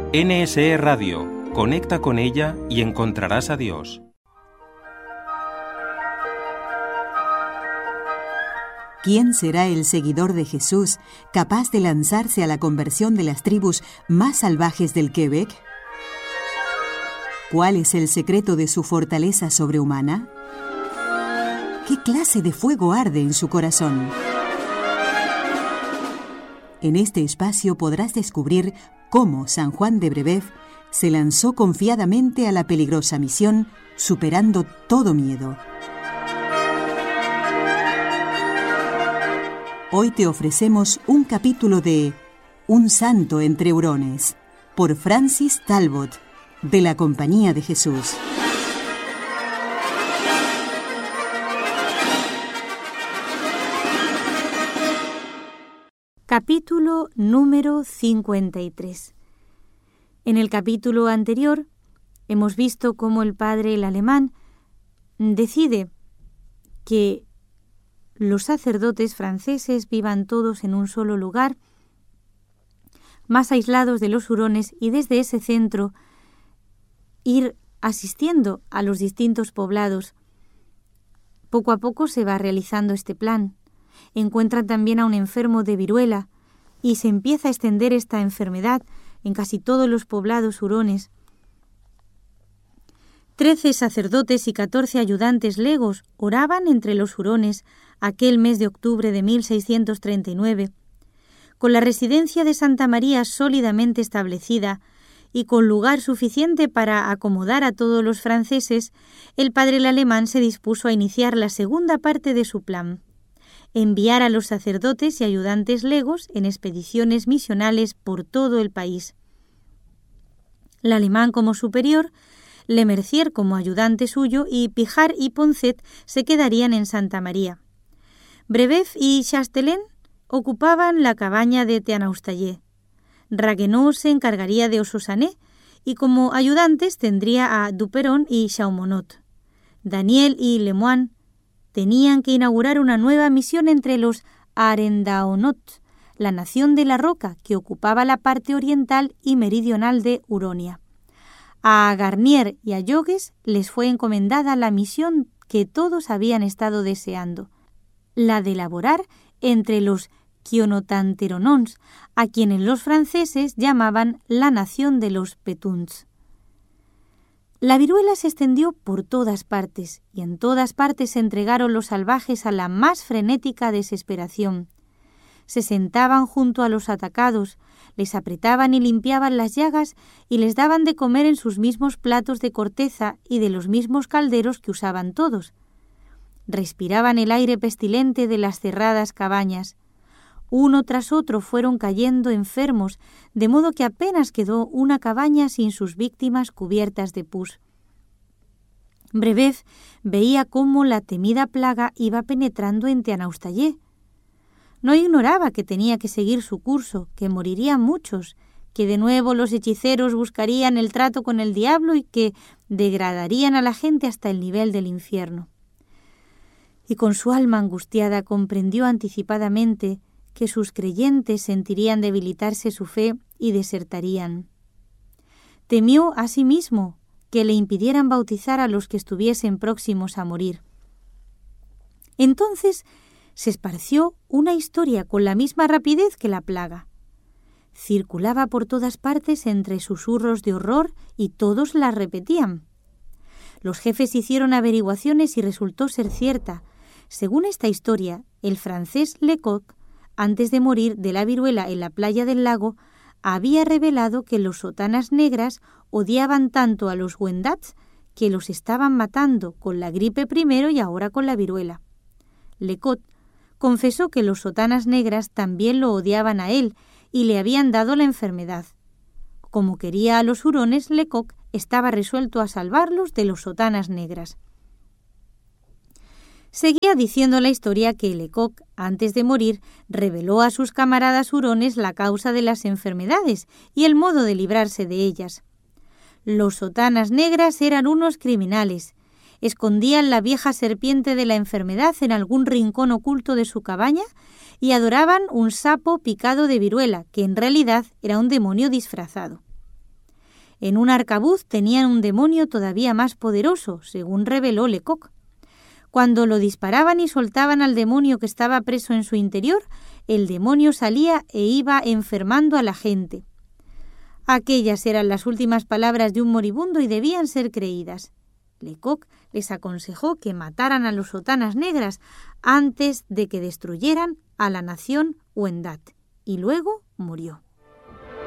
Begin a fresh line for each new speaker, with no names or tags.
NSE Radio. Conecta con ella y encontrarás a Dios.
¿Quién será el seguidor de Jesús capaz de lanzarse a la conversión de las tribus más salvajes del Quebec? ¿Cuál es el secreto de su fortaleza sobrehumana? ¿Qué clase de fuego arde en su corazón? En este espacio podrás descubrir cómo San Juan de Brébeuf se lanzó confiadamente a la peligrosa misión, superando todo miedo. Hoy te ofrecemos un capítulo de Un santo entre hurones, por Francis Talbot, de la Compañía de Jesús.
Capítulo número 53. En el capítulo anterior hemos visto cómo el padre Lallemant decide que los sacerdotes franceses vivan todos en un solo lugar, más aislados de los hurones, y desde ese centro ir asistiendo a los distintos poblados. Poco a poco se va realizando este plan. Encuentran también a un enfermo de viruela y se empieza a extender esta enfermedad en casi todos los poblados hurones. 13 sacerdotes y 14 ayudantes legos oraban entre los hurones aquel mes de octubre de 1639. Con la residencia de Santa María sólidamente establecida y con lugar suficiente para acomodar a todos los franceses, el padre Lallemant se dispuso a iniciar la segunda parte de su plan: enviar a los sacerdotes y ayudantes legos en expediciones misionales por todo el país. Lallemant como superior, Lemercier como ayudante suyo y Pijart y Poncet se quedarían en Santa María. Brébeuf y Chastelain ocupaban la cabaña de Teanaustayé. Ragueneau se encargaría de Ossosané y como ayudantes tendría a Duperon y Chaumonot. Daniel y Lemoine tenían que inaugurar una nueva misión entre los Arendaonot, la nación de la Roca, que ocupaba la parte oriental y meridional de Huronia. A Garnier y a Jogues les fue encomendada la misión que todos habían estado deseando, la de laborar entre los Quionotanteronons, a quienes los franceses llamaban la nación de los Petuns. La viruela se extendió por todas partes, y en todas partes se entregaron los salvajes a la más frenética desesperación. Se sentaban junto a los atacados, les apretaban y limpiaban las llagas y les daban de comer en sus mismos platos de corteza y de los mismos calderos que usaban todos. Respiraban el aire pestilente de las cerradas cabañas. Uno tras otro fueron cayendo enfermos, de modo que apenas quedó una cabaña sin sus víctimas cubiertas de pus. Brébeuf veía cómo la temida plaga iba penetrando en Teanaustayé. No ignoraba que tenía que seguir su curso, que morirían muchos, que de nuevo los hechiceros buscarían el trato con el diablo y que degradarían a la gente hasta el nivel del infierno. Y con su alma angustiada comprendió anticipadamente que sus creyentes sentirían debilitarse su fe y desertarían. Temió asimismo que le impidieran bautizar a los que estuviesen próximos a morir. Entonces se esparció una historia con la misma rapidez que la plaga. Circulaba por todas partes entre susurros de horror y todos la repetían. Los jefes hicieron averiguaciones y resultó ser cierta. Según esta historia, el francés Lecoq, antes de morir de la viruela en la playa del lago, había revelado que los sotanas negras odiaban tanto a los Wendats que los estaban matando con la gripe primero y ahora con la viruela. Lecoq confesó que los sotanas negras también lo odiaban a él y le habían dado la enfermedad. Como quería a los hurones, Lecoq estaba resuelto a salvarlos de los sotanas negras. Seguía diciendo la historia que Lecoq, antes de morir, reveló a sus camaradas hurones la causa de las enfermedades y el modo de librarse de ellas. Los sotanas negras eran unos criminales. Escondían la vieja serpiente de la enfermedad en algún rincón oculto de su cabaña y adoraban un sapo picado de viruela, que en realidad era un demonio disfrazado. En un arcabuz tenían un demonio todavía más poderoso, según reveló Lecoq. Cuando lo disparaban y soltaban al demonio que estaba preso en su interior, el demonio salía e iba enfermando a la gente. Aquellas eran las últimas palabras de un moribundo y debían ser creídas. Lecoq les aconsejó que mataran a los sotanas negras antes de que destruyeran a la nación Wendat, y luego murió.